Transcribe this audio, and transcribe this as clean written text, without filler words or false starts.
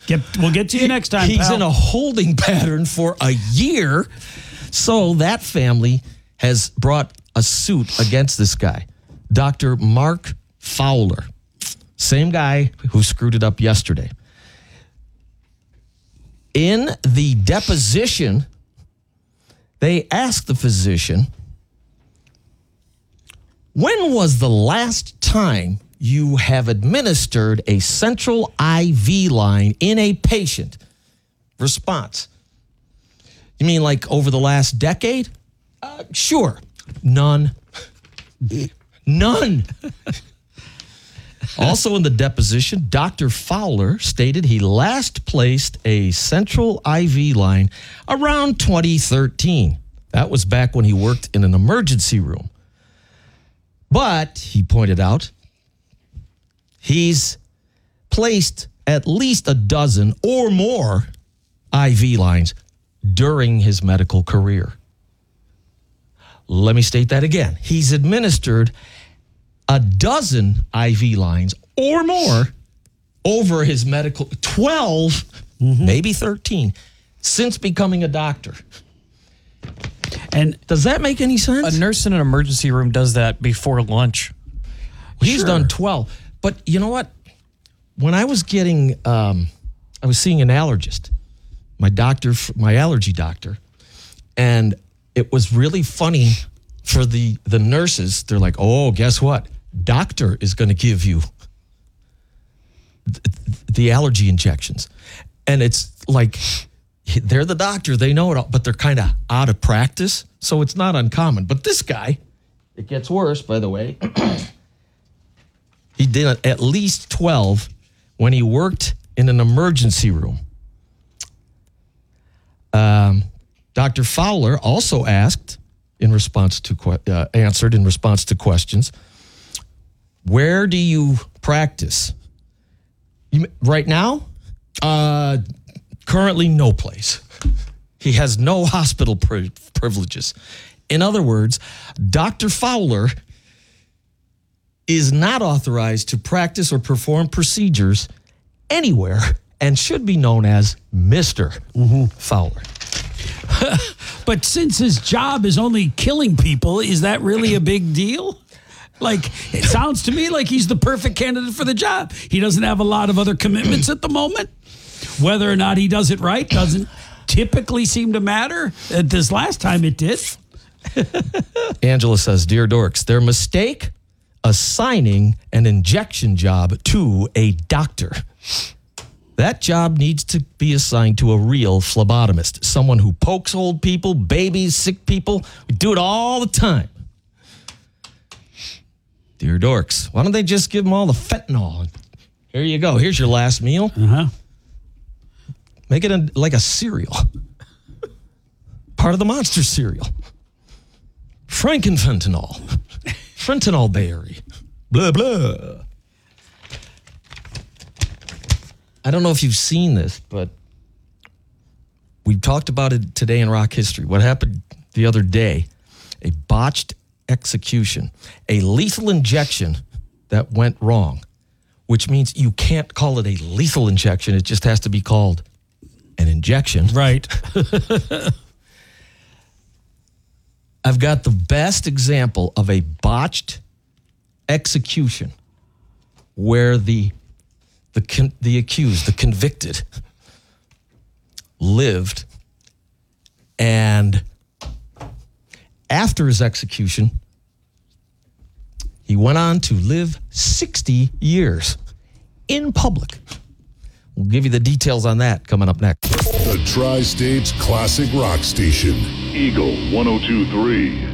We'll get to you next time, He's pal. in a holding pattern for a year. So that family has brought a suit against this guy, Dr. Mark Fowler. Same guy who screwed it up yesterday. In the deposition, they asked the physician, when was the last time you have administered a central IV line in a patient? Response. You mean like over the last decade? Sure. None. None. Also in the deposition, Dr. Fowler stated he last placed a central IV line around 2013. That was back when he worked in an emergency room. But, he pointed out, he's placed at least a dozen or more IV lines during his medical career. Let me state that again. He's administered a dozen IV lines or more over his medical, 12, maybe 13, since becoming a doctor. And does that make any sense? A nurse in an emergency room does that before lunch. He's done 12. But you know what? When I was getting, I was seeing an allergist, my allergy doctor, and it was really funny for the nurses. They're like, oh, guess what? Doctor is going to give you the allergy injections. And it's like, they're the doctor, they know it all, but they're kind of out of practice, so it's not uncommon. But this guy, it gets worse, by the way. He did at least 12 when he worked in an emergency room. Dr. Fowler also answered in response to questions, where do you practice? Right now? Currently, no place. He has no hospital privileges. In other words, Dr. Fowler is not authorized to practice or perform procedures anywhere and should be known as Mr. Fowler. But since his job is only killing people, is that really a big deal? Like, it sounds to me like he's the perfect candidate for the job. He doesn't have a lot of other commitments at the moment. Whether or not he does it right doesn't typically seem to matter. This last time it did. Angela says, Dear Dorks, their mistake assigning an injection job to a doctor. That job needs to be assigned to a real phlebotomist, someone who pokes old people, babies, sick people. We do it all the time. Dear Dorks, why don't they just give them all the fentanyl? Here you go. Here's your last meal. Make it like a cereal. Part of the Monster cereal. Frankenfentanyl. Fentanyl berry. Blah, blah. I don't know if you've seen this, but we talked about it today in rock history. What happened the other day, a botched execution, a lethal injection that went wrong, which means you can't call it a lethal injection. It just has to be called an injection. Right. I've got the best example of a botched execution where the accused, the convicted, lived, and after his execution, he went on to live 60 years in public. We'll give you the details on that coming up next. The Tri-State's classic rock station. Eagle 102.3.